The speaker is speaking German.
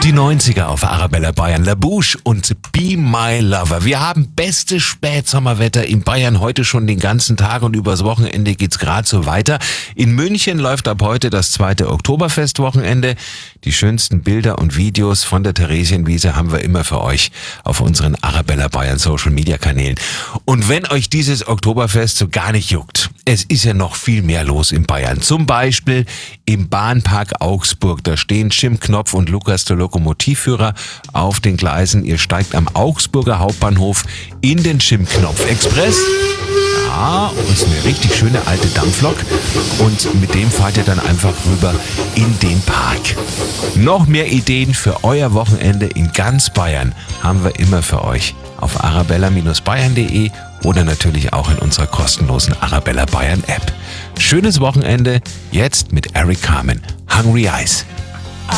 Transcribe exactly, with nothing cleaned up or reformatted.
Die neunziger auf Arabella Bayern, La Bouche und Be My Lover. Wir haben beste Spätsommerwetter in Bayern heute schon den ganzen Tag und übers Wochenende geht's gerade so weiter. In München läuft ab heute das zweite Oktoberfestwochenende. Die schönsten Bilder und Videos von der Theresienwiese haben wir immer für euch auf unseren Arabella Bayern Social Media Kanälen. Und wenn euch dieses Oktoberfest so gar nicht juckt, es ist ja noch viel mehr los in Bayern. Zum Beispiel im Bahnpark Augsburg. Da stehen Jim Knopf und Lukas der Lokomotivführer auf den Gleisen. Ihr steigt am Augsburger Hauptbahnhof in den Jim Knopf Express. Ja, und es ist eine richtig schöne alte Dampflok. Und mit dem fahrt ihr dann einfach rüber in den Park. Noch mehr Ideen für euer Wochenende in ganz Bayern haben wir immer für euch auf arabella Bayern punkt de oder natürlich auch in unserer kostenlosen Arabella Bayern App. Schönes Wochenende, jetzt mit Eric Carmen, Hungry Eyes.